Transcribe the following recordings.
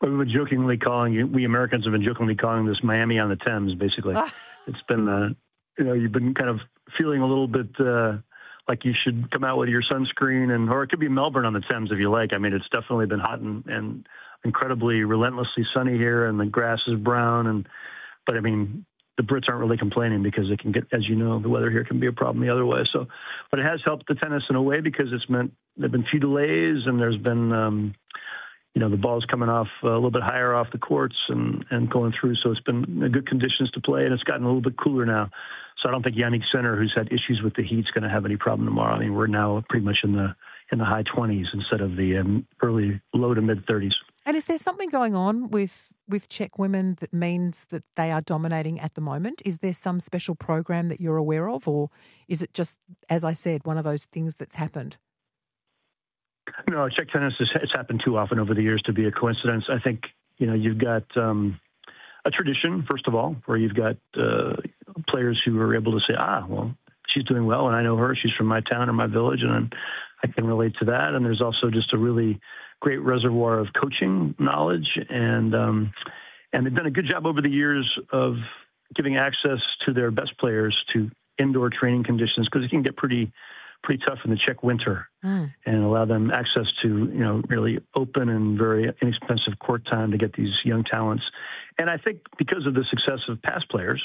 We Americans have been jokingly calling this Miami on the Thames, basically. It's been, you've been kind of feeling a little bit like you should come out with your sunscreen, or it could be Melbourne on the Thames if you like. I mean, it's definitely been hot and incredibly relentlessly sunny here, and the grass is brown. But I mean, the Brits aren't really complaining because it can get, as you know, the weather here can be a problem the other way. So, but it has helped the tennis in a way because it's meant there've been few delays, and there's been, the ball's coming off a little bit higher off the courts and going through. So it's been good conditions to play, and it's gotten a little bit cooler now. So I don't think Yannick Sinner, who's had issues with the heat, is going to have any problem tomorrow. I mean, we're now pretty much in the high 20s instead of the early low to mid 30s. And is there something going on with Czech women that means that they are dominating at the moment? Is there some special program that you're aware of, or is it just, as I said, one of those things that's happened? No, Czech tennis it's happened too often over the years to be a coincidence. I think, you've got a tradition, first of all, where you've got players who are able to say, well, she's doing well, and I know her. She's from my town or my village, and I can relate to that. And there's also just a really great reservoir of coaching knowledge, and they've done a good job over the years of giving access to their best players to indoor training conditions, because it can get pretty tough in the Czech winter, and allow them access to, really open and very inexpensive court time to get these young talents. And I think because of the success of past players,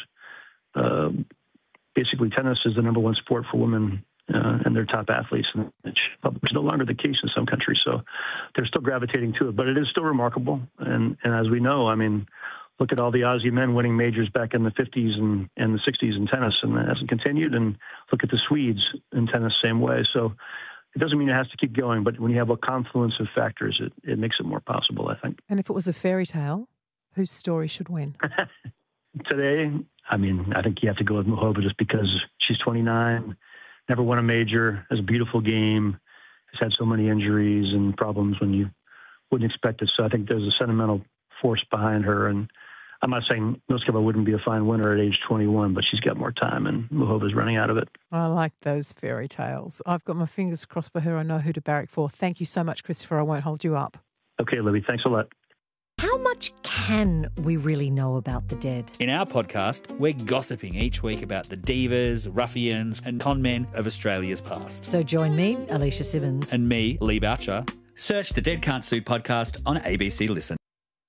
basically tennis is the number one sport for women and their top athletes, and which is no longer the case in some countries. So they're still gravitating to it, but it is still remarkable. And as we know, I mean, look at all the Aussie men winning majors back in the 50s and the 60s in tennis, and that hasn't continued. And look at the Swedes in tennis, same way. So it doesn't mean it has to keep going, but when you have a confluence of factors, it makes it more possible, I think. And if it was a fairy tale, whose story should win? Today, I mean, I think you have to go with Muchova just because she's 29, never won a major, has a beautiful game, has had so many injuries and problems when you wouldn't expect it. So I think there's a sentimental force behind her, and I'm not saying Noskova wouldn't be a fine winner at age 21, but she's got more time, and Muchova's running out of it. I like those fairy tales. I've got my fingers crossed for her. I know who to barrack for. Thank you so much, Christopher. I won't hold you up. Okay, Libby. Thanks a lot. How much can we really know about the dead? In our podcast, we're gossiping each week about the divas, ruffians and con men of Australia's past. So join me, Alicia Simmons. And me, Lee Boucher. Search the Dead Can't Sue podcast on ABC Listen.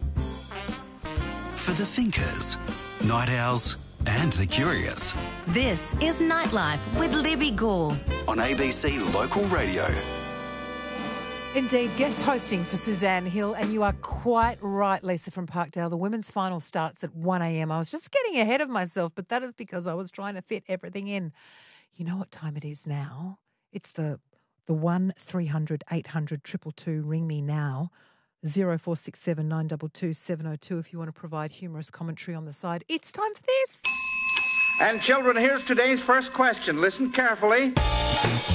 For the thinkers, night owls and the curious. This is Nightlife with Libby Gore On ABC Local Radio. Indeed, guest hosting for Suzanne Hill, and you are quite right, Lisa from Parkdale. The women's final starts at 1 a.m. I was just getting ahead of myself, but that is because I was trying to fit everything in. You know what time it is now? It's the 1300 800 222 ring me now. 0467 922 702 if you want to provide humorous commentary on the side. It's time for this. And children, here's today's first question. Listen carefully.